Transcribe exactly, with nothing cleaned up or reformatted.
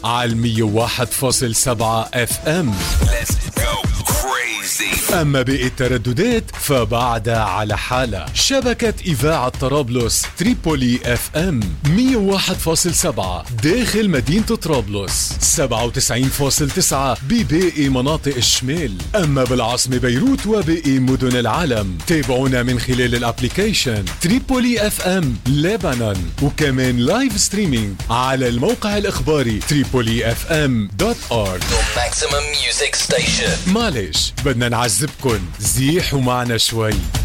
على مية وواحد فاصل سبعة اف ام. أما باقي الترددات فبعدها على حالة. شبكة إذاعة طرابلس تريبولي اف ام مية وواحد فاصل سبعة داخل مدينة طرابلس، سبعة وتسعين فاصل تسعة بباقي مناطق الشمال. أما بالعاصمة بيروت وباقي مدن العالم تابعونا من خلال الابليكيشن تريبولي اف ام لبنان، وكمان لايف ستريمينج على الموقع الإخباري تريبولي اف ام دوت أورج. Maximum Music Station. معلش بدنا نعذبكن، زيحوا معنا شوي.